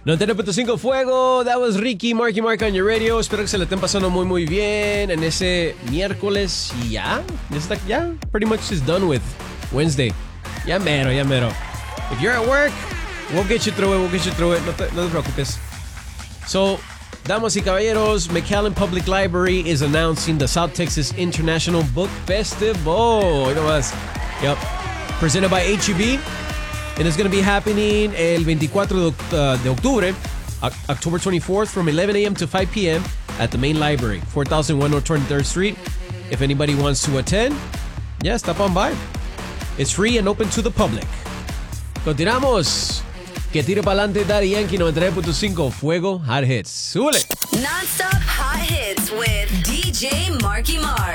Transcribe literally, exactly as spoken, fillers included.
noventa y nueve punto cinco Fuego. That was Ricky, Marky Mark on your radio. Espero que se le estén pasando muy, muy bien en ese miércoles. Y ya, ya está, ya, pretty much is done with Wednesday. Ya mero, ya mero. If you're at work, we'll get you through it, we'll get you through it. No te, no te preocupes. So, damas y caballeros, McAllen Public Library is announcing the South Texas International Book Festival. You know what? Yep. Presented by H E B. And it's going to be happening el veinticuatro de octubre, October twenty-fourth, from eleven a.m. to five p.m. at the main library, four thousand one North twenty-third Street. If anybody wants to attend, yeah, stop on by. It's free and open to the public. Continuamos. Que tire pa'lante Daddy Yankee noventa y nueve punto cinco Fuego Hot Hits. ¡Súbele! Non-stop hot hits with D J Marky Mark.